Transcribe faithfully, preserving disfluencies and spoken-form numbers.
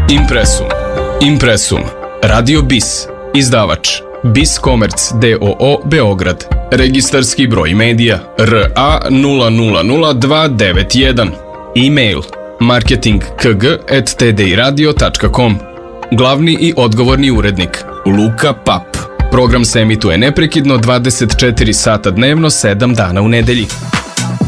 Impresum. Impresum. Radio Bis. Izdavač Bis Komerc d o o Beograd. Registarski broj medija R A nula nula nula dva devet jedan. E-mail marketing k g at t d i radio tačka com. Glavni i odgovorni urednik Luka Pap. Program se emituje neprekidno dvadeset četiri sata dnevno, sedam dana u nedelji.